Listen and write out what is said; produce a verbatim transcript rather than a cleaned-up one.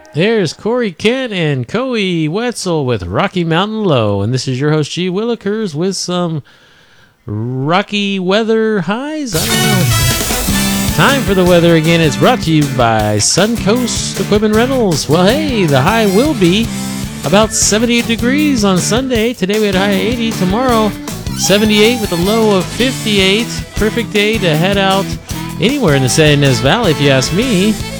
There's Corey Kent and Coey Wetzel with Rocky Mountain Low. And this is your host, G. Willikers, with some rocky weather highs. I don't know. Time for the weather again. It's brought to you by Suncoast Equipment Rentals. Well, hey, the high will be about seventy-eight degrees on Sunday. Today we had a high of eighty. Tomorrow, seventy-eight with a low of fifty-eight. Perfect day to head out anywhere in the San Ynez Valley, if you ask me.